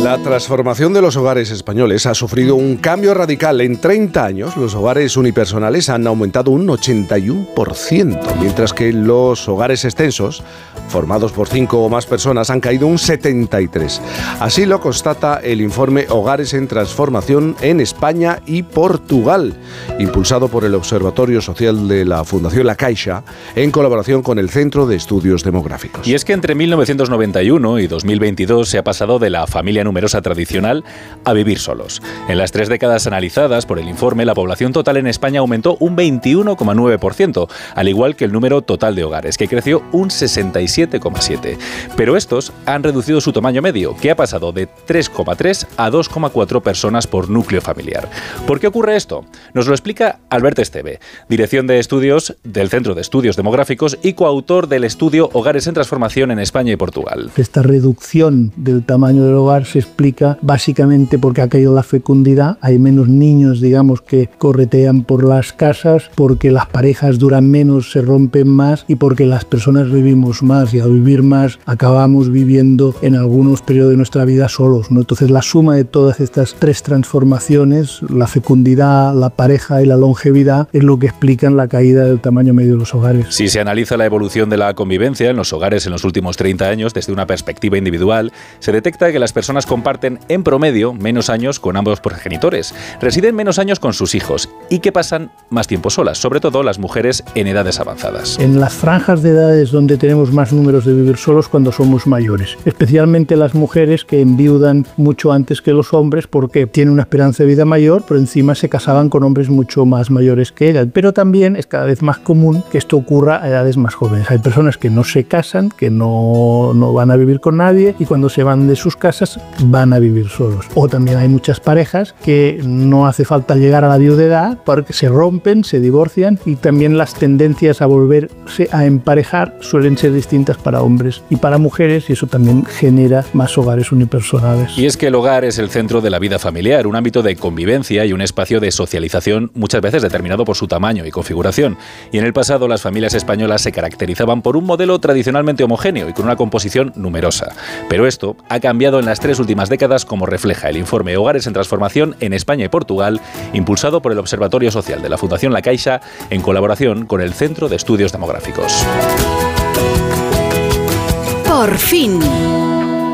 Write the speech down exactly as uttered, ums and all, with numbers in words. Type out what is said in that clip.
La transformación de los hogares españoles ha sufrido un cambio radical. En treinta años, los hogares unipersonales han aumentado un ochenta y uno por ciento, mientras que los hogares extensos, formados por cinco o más personas, han caído un setenta y tres por ciento. Así lo constata el informe Hogares en Transformación en España y Portugal, impulsado por el Observatorio Social de la Fundación La Caixa, en colaboración con el Centro de Estudios Demográficos. Y es que entre mil novecientos noventa y uno y dos mil veintidós se ha pasado de la familia numerosa tradicional a vivir solos. En las tres décadas analizadas por el informe, la población total en España aumentó un veintiuno coma nueve por ciento, al igual que el número total de hogares, que creció un sesenta y siete coma siete por ciento. Pero estos han reducido su tamaño medio, que ha pasado de tres coma tres a dos coma cuatro personas por núcleo familiar. ¿Por qué ocurre esto? Nos lo explica Alberto Esteve, Dirección de Estudios del Centro de Estudios Demográficos y coautor del estudio Hogares en Transformación en España y Portugal. Esta reducción del tamaño del hogar se explica básicamente porque ha caído la fecundidad, hay menos niños, digamos, que corretean por las casas, porque las parejas duran menos, se rompen más y porque las personas vivimos más, y al vivir más acabamos viviendo en algunos periodos de nuestra vida solos, ¿no? Entonces la suma de todas estas tres transformaciones, la fecundidad, la pareja y la longevidad, es lo que explican la caída del tamaño medio de los hogares. Si se analiza la evolución de la convivencia en los hogares en los últimos treinta años desde una perspectiva individual, se detecta que las personas comparten en promedio menos años con ambos progenitores, residen menos años con sus hijos y que pasan más tiempo solas, sobre todo las mujeres en edades avanzadas. En las franjas de edades donde tenemos más números de vivir solos cuando somos mayores, especialmente las mujeres que enviudan mucho antes que los hombres porque tienen una esperanza de vida mayor, pero encima se casaban con hombres mucho más mayores que ellas. Pero también es cada vez más común que esto ocurra a edades más jóvenes. Hay personas que no se casan, que no, no van a vivir con nadie y cuando se van de sus casas van a vivir solos. O también hay muchas parejas que no hace falta llegar a la viudedad porque se rompen, se divorcian y también las tendencias a volverse a emparejar suelen ser distintas para hombres y para mujeres y eso también genera más hogares unipersonales. Y es que el hogar es el centro de la vida familiar, un ámbito de convivencia y un espacio de socialización muchas veces determinado por su tamaño y configuración. Y en el pasado las familias españolas se caracterizaban por un modelo tradicionalmente homogéneo y con una composición numerosa. Pero esto ha cambiado en las tres últimas décadas, como refleja el informe Hogares en Transformación en España y Portugal, impulsado por el Observatorio Social de la Fundación La Caixa en colaboración con el Centro de Estudios Demográficos. Por fin.